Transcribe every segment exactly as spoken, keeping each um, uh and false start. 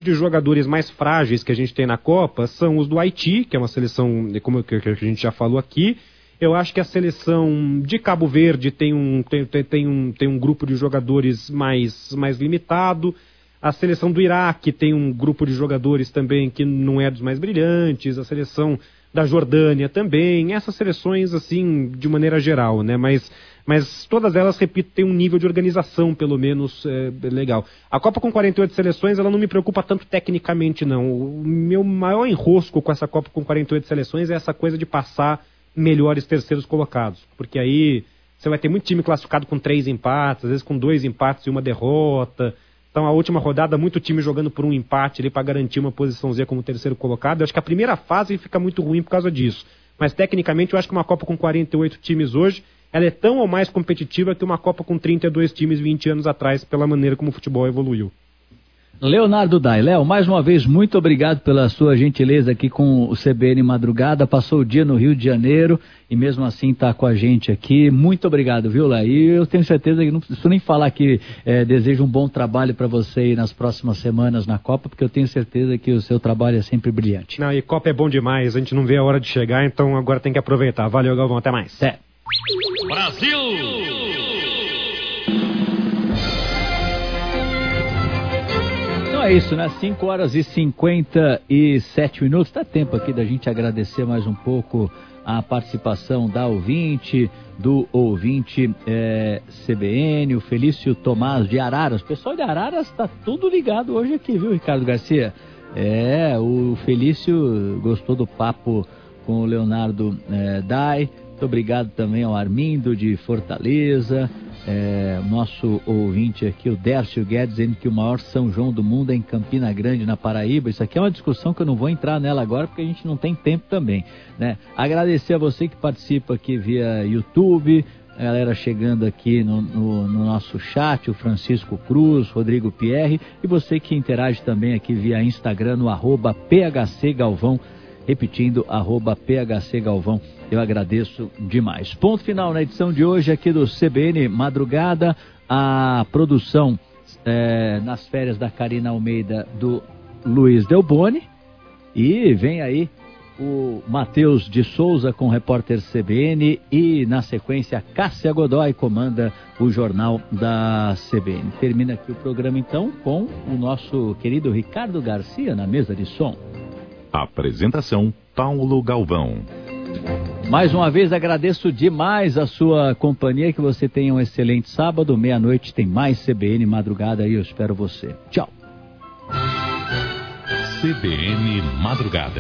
de jogadores mais frágeis que a gente tem na Copa são os do Haiti, que é uma seleção, como que a gente já falou aqui. Eu acho que a seleção de Cabo Verde tem um, tem, tem, tem um, tem um grupo de jogadores mais, mais limitado. A seleção do Iraque tem um grupo de jogadores também que não é dos mais brilhantes. A seleção da Jordânia também. Essas seleções, assim, de maneira geral, né? Mas, mas todas elas, repito, têm um nível de organização, pelo menos, é, legal. A Copa com quarenta e oito seleções, ela não me preocupa tanto tecnicamente, não. O meu maior enrosco com essa Copa com quarenta e oito seleções é essa coisa de passar melhores terceiros colocados, porque aí você vai ter muito time classificado com três empates, às vezes com dois empates e uma derrota. Então a última rodada, muito time jogando por um empate ali para garantir uma posiçãozinha como terceiro colocado. Eu acho que a primeira fase fica muito ruim por causa disso, mas tecnicamente eu acho que uma Copa com quarenta e oito times hoje, ela é tão ou mais competitiva que uma Copa com trinta e dois times vinte anos atrás, pela maneira como o futebol evoluiu. Leonardo Dai. Léo, mais uma vez, muito obrigado pela sua gentileza aqui com o C B N Madrugada. Passou o dia no Rio de Janeiro e mesmo assim está com a gente aqui. Muito obrigado, viu, Léo? E eu tenho certeza que não preciso nem falar que é, desejo um bom trabalho para você aí nas próximas semanas na Copa, porque eu tenho certeza que o seu trabalho é sempre brilhante. Não, e Copa é bom demais, a gente não vê a hora de chegar, então agora tem que aproveitar. Valeu, Galvão, até mais. Até. Brasil! Então é isso, né? cinco horas e cinquenta e sete minutos. Dá tempo aqui da gente agradecer mais um pouco a participação da ouvinte, do ouvinte é, C B N, o Felício Tomás de Araras. O pessoal de Araras está tudo ligado hoje aqui, viu, Ricardo Garcia? É, o Felício gostou do papo com o Leonardo é, Dai. Muito obrigado também ao Armindo de Fortaleza. É, nosso ouvinte aqui, o Dércio Guedes, dizendo que o maior São João do mundo é em Campina Grande, na Paraíba. Isso aqui é uma discussão que eu não vou entrar nela agora, porque a gente não tem tempo também, né? Agradecer a você que participa aqui via YouTube, a galera chegando aqui no, no, no nosso chat, o Francisco Cruz, Rodrigo Pierre, e você que interage também aqui via Instagram, no arroba P H C Galvão, repetindo, arroba P H C Galvão. Eu agradeço demais. Ponto final na edição de hoje aqui do C B N Madrugada. A produção é, nas férias da Karina Almeida, do Luiz Delboni. E vem aí o Matheus de Souza com o repórter C B N. E na sequência, Cássia Godoy comanda o jornal da C B N. Termina aqui o programa então com o nosso querido Ricardo Garcia na mesa de som. Apresentação, Paulo Galvão. Mais uma vez agradeço demais a sua companhia, que você tenha um excelente sábado, meia-noite tem mais C B N Madrugada e eu espero você. Tchau. C B N Madrugada.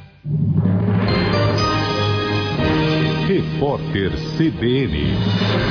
Repórter C B N.